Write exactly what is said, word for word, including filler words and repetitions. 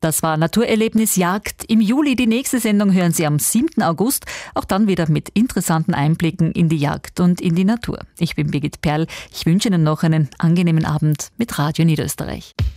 Das war Naturerlebnis Jagd. Im Juli die nächste Sendung hören Sie am siebten August. Auch dann wieder mit interessanten Einblicken in die Jagd und in die Natur. Ich bin Birgit Perl. Ich wünsche Ihnen noch einen angenehmen Abend mit Radio Niederösterreich.